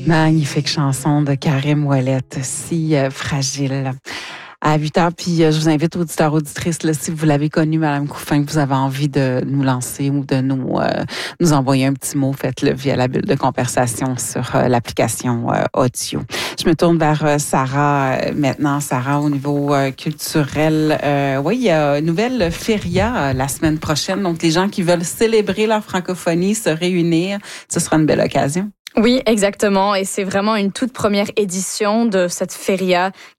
Magnifique chanson de Karim Ouellette, si fragile. À 8h, puis je vous invite, auditeurs, auditrices, là, si vous l'avez connue, Madame Couffin, que vous avez envie de nous lancer ou de nous envoyer un petit mot, faites-le via la bulle de conversation sur l'application audio. Je me tourne vers Sarah maintenant. Sarah, au niveau culturel, oui, il y a une nouvelle feria la semaine prochaine. Donc, les gens qui veulent célébrer leur francophonie, se réunir, ce sera une belle occasion. Oui, exactement. Et c'est vraiment une toute première édition de cette feria